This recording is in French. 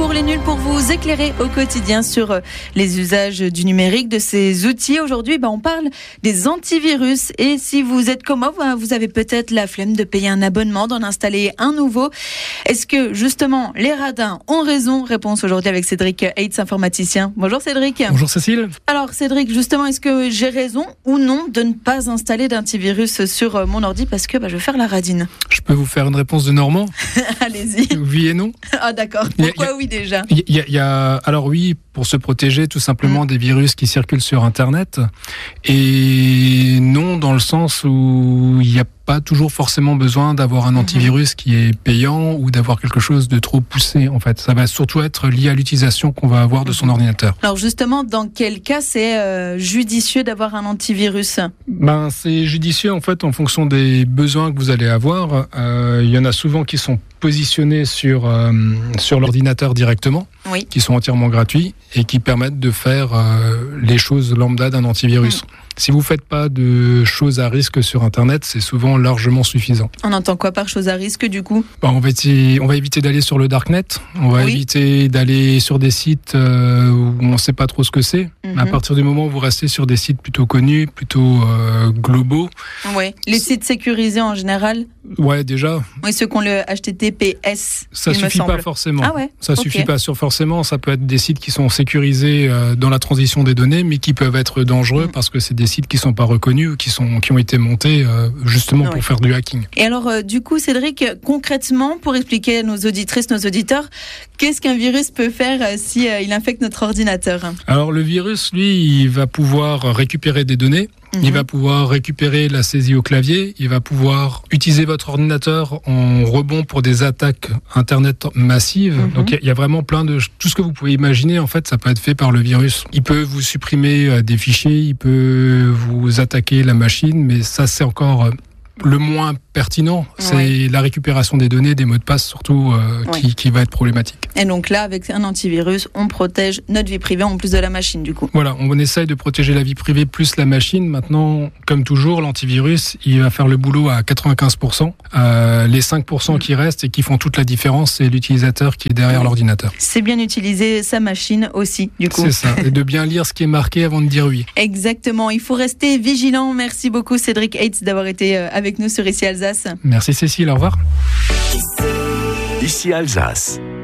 pour les nuls pour vous éclairer au quotidien sur les usages du numérique, de ces outils. Aujourd'hui, on parle des antivirus. Et si vous êtes comme moi, vous avez peut-être la flemme de payer un abonnement, d'en installer un nouveau. Est-ce que justement les radins ont raison? Réponse aujourd'hui avec Cédric Heitz, informaticien. Bonjour Cédric. Bonjour Cécile. Alors Cédric, justement, est-ce que j'ai raison ou non de ne pas installer d'antivirus sur mon ordi parce que je vais faire la radine? Je peux vous faire une réponse de Normand? Allez-y. Oui et non. Ah d'accord. Pourquoi oui déjà? Alors oui, pour se protéger tout simplement des virus qui circulent sur Internet. Et non, dans le sens où il n'y a pas toujours forcément besoin d'avoir un antivirus qui est payant ou d'avoir quelque chose de trop poussé. En fait, ça va surtout être lié à l'utilisation qu'on va avoir de son ordinateur. Alors justement, dans quel cas c'est judicieux d'avoir un antivirus? C'est judicieux en fait en fonction des besoins que vous allez avoir. Il y en a souvent qui sont positionnés sur l'ordinateur directement, qui sont entièrement gratuits et qui permettent de faire les choses lambda d'un antivirus. Si vous ne faites pas de choses à risque sur Internet, c'est souvent largement suffisant. On entend quoi par choses à risque du coup? On va éviter d'aller sur le darknet, on va éviter d'aller sur des sites où on ne sait pas trop ce que c'est. À partir du moment où vous restez sur des sites plutôt connus, plutôt globaux. Ouais. Les sites sécurisés en général? Ouais, déjà. Oui, ceux qui ont le HTTPS. Ça suffit pas forcément. Ah ouais. Ça suffit pas forcément. Ça peut être des sites qui sont sécurisés dans la transition des données, mais qui peuvent être dangereux parce que c'est des sites qui sont pas reconnus ou qui ont été montés justement pour faire du hacking. Et alors, du coup, Cédric, concrètement, pour expliquer à nos auditrices, nos auditeurs, qu'est-ce qu'un virus peut faire si il infecte notre ordinateur? Alors, le virus, lui, il va pouvoir récupérer des données. Il va pouvoir récupérer la saisie au clavier, il va pouvoir utiliser votre ordinateur en rebond pour des attaques Internet massives. Donc il y a vraiment tout ce que vous pouvez imaginer, en fait, ça peut être fait par le virus. Il peut vous supprimer des fichiers, il peut vous attaquer la machine, mais ça c'est encore le moins pertinent, c'est la récupération des données, des mots de passe surtout, qui va être problématique. Et donc là, avec un antivirus, on protège notre vie privée en plus de la machine du coup. Voilà, on essaye de protéger la vie privée plus la machine. Maintenant, comme toujours, l'antivirus, il va faire le boulot à 95%. Les 5% qui restent et qui font toute la différence, c'est l'utilisateur qui est derrière l'ordinateur. C'est bien utiliser sa machine aussi, du coup. C'est ça, et de bien lire ce qui est marqué avant de dire oui. Exactement, il faut rester vigilant. Merci beaucoup Cédric Heitz d'avoir été avec nous sur Ici Alsace. Merci Cécile, au revoir. Ici Alsace.